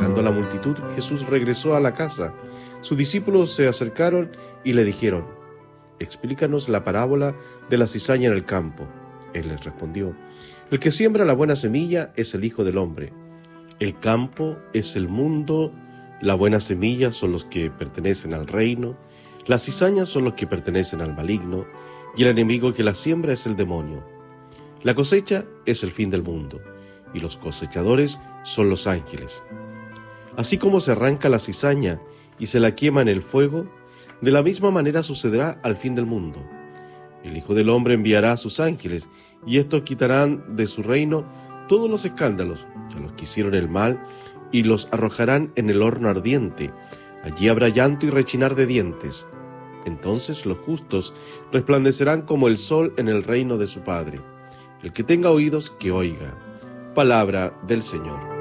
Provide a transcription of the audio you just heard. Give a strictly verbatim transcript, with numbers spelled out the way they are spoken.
Dejando a la multitud, Jesús regresó a la casa. Sus discípulos se acercaron y le dijeron: «Explícanos la parábola de la cizaña en el campo». Él les respondió: «El que siembra la buena semilla es el Hijo del Hombre. El campo es el mundo, la buena semilla son los que pertenecen al reino, las cizañas son los que pertenecen al maligno, y el enemigo que la siembra es el demonio. La cosecha es el fin del mundo, y los cosechadores son los ángeles. Así como se arranca la cizaña y se la quema en el fuego, de la misma manera sucederá al fin del mundo. El Hijo del Hombre enviará a sus ángeles, y estos quitarán de su reino todos los escándalos a los que hicieron el mal, y los arrojarán en el horno ardiente. Allí habrá llanto y rechinar de dientes. Entonces los justos resplandecerán como el sol en el reino de su Padre. El que tenga oídos, que oiga». Palabra del Señor.